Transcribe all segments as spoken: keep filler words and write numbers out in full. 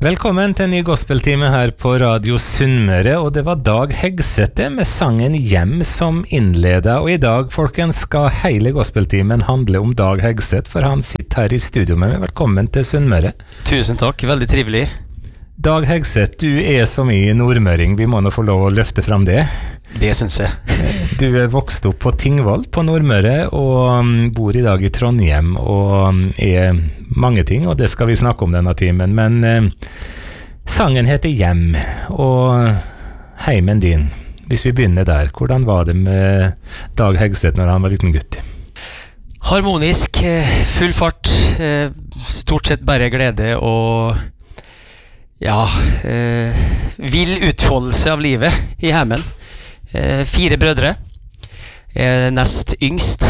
Velkommen til en ny gospeltime her på Radio Sunnmøre, og det var Dag Hegseth med sangen Hjem som innleda, og i dag, folkens, skal hele gospeltimen handle om Dag Hegseth, for han sitter her i studio med meg. Velkommen til Sunnmøre. Tusen takk, veldig trivelig. Dag Hegseth, du er som i nordmøring, vi må nå få lov å løfte fram det. Det synes jeg. Du er vokst opp på Tingvoll på Nordmøre, og bor i dag i Trondheim, og er mange ting, og det skal vi snakke om denne timen, men eh, sangen heter Hjem, og heimen din, hvis vi begynner der, hvordan var det med Dag Hegseth når han var liten gutt? Harmonisk, full fart, stort sett bare glede og ja, eh, vill utfoldelse av livet i heimen. Eh, fire brødre, eh, nest yngst,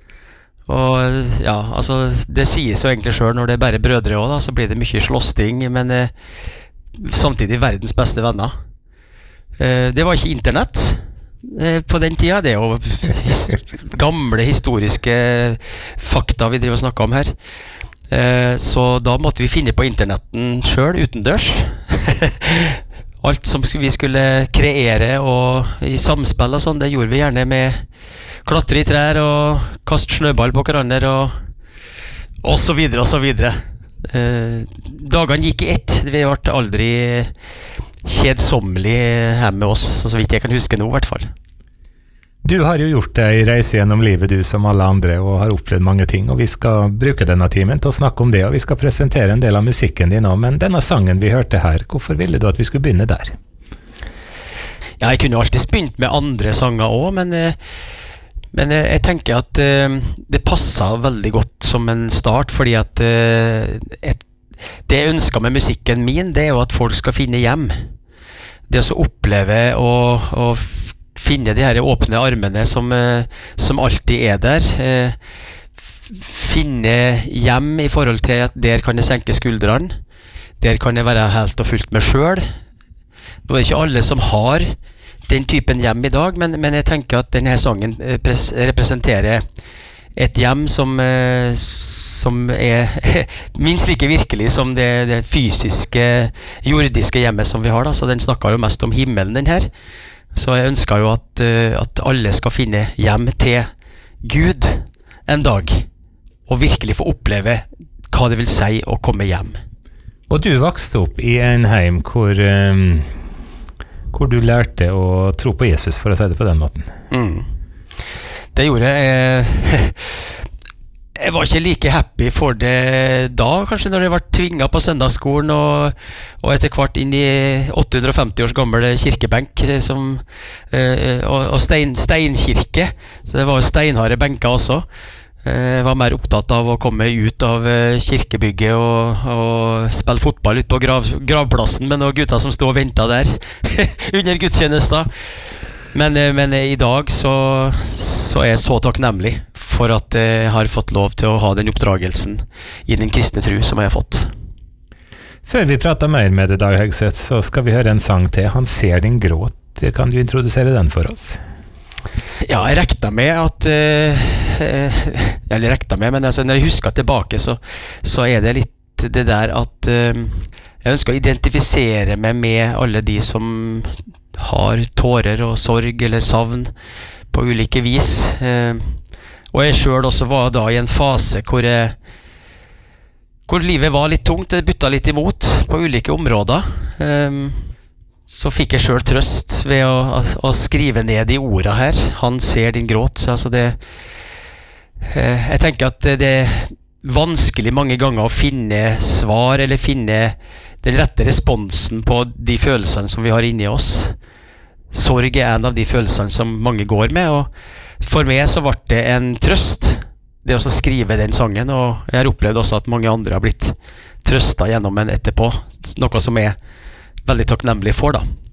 og ja, altså det sies jo egentlig selv når det er bare brødre også da, så blir det mye slåssting, men eh, samtidig verdens beste venner. Eh, det var ikke internett eh, på den tida, det er jo his gamle historiske fakta vi driver og snakker om her. Eh, så da måtte vi finne på internetten selv, utendørs. Alt som vi skulle kreere og i samspill og sånn, det gjorde vi gjerne med klatre i trær og kaste snøball på hverandre og, og så videre og så videre. Eh, dagene gikk i ett, vi ble aldri kjedsommelig hjemme med oss, så vidt jeg kan huske nå i hvert fall. Du har jo gjort en reise gjennom livet, du, som alle andre, og har opplevd mange ting, og vi skal bruke denne timen til å snakke om det, og vi skal presentere en del av musikken din nå, men denne sangen vi hørte her, hvorfor ville du at vi skulle begynne der? Ja, jeg kunne alltid begynt med andre sanger også, men, men jeg tenker at det passet veldig godt som en start, fordi at et, det jeg ønsker med musikken min, det er jo at folk skal finne hjem. Det å oppleve og, og finne de her åpne armene som, som alltid er der. Finne hjem i forhold til at der kan jeg senke skuldrene. Der kan jeg være helt og fullt meg selv. Nå er det ikke alle som har den typen hjem i dag, men, men jeg tenker at denne sangen pres- representerer et hjem som, som er minst like virkelig som det, det fysiske, jordiske hjemmet som vi har da. Så den snakker jo mest om himmelen, den her. Så jeg ønsker jo at, uh, at alle skal finne hjem til Gud en dag, og virkelig få oppleve hva det vil si å komme hjem. Og du vokste opp i en heim hvor, um, hvor du lærte å tro på Jesus, for å si det på den måten. Mm. Det gjorde jeg. Jeg var ikke like happy for det da, kanskje når jeg var tvinget på søndagsskolen og, og etter hvert inn i åtte hundre og femti års gammel kirkebenk som, eh, og, og stein, steinkirke, så det var steinharde benker også. Jeg var mer opptatt av å komme ut av kirkebygget og, og spille fotball ut på grav, gravplassen med noen gutter som stod og ventet der under gudstjenester. Men, men i dag så, så er jeg så takknemlig for at jeg har fått lov til å ha den oppdragelsen i den kristne tro som jeg har fått. Før vi prater mer med deg, Dag Hegseth, så skal vi høre en sang til. Han ser din gråt. Kan du introdusere den for oss? Ja, jeg rekner med at uh, Eller rekner med, men altså, når jeg husker tilbake så, så er det litt det der at uh, jeg ønsker å identifisere meg med alle de som har tårer og sorg eller savn på ulike vis. Uh, og jeg selv også var da i en fase hvor, jeg, hvor livet var litt tungt, det bytta litt imot på ulike områder. Um, så fikk jeg selv trøst ved å, å skrive ned de ordene her. Han ser din gråt. Altså det, uh, jeg tenker at det er vanskelig mange ganger å finne svar eller finne den rette responsen på de følelsene som vi har inni oss. Sorg er en av de følelsene som mange går med, og for meg så ble det en trøst det å skrive den sangen, og jeg har opplevd også at mange andre har blitt trøstet gjennom den etterpå, noe som jeg er veldig takknemlig for da.